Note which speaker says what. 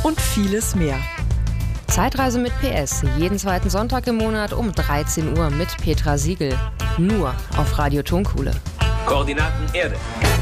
Speaker 1: und vieles mehr.
Speaker 2: Zeitreise mit PS, jeden zweiten Sonntag im Monat um 13 Uhr mit Petra Siegel. Nur auf Radio Tonkuhle.
Speaker 3: Koordinaten Erde.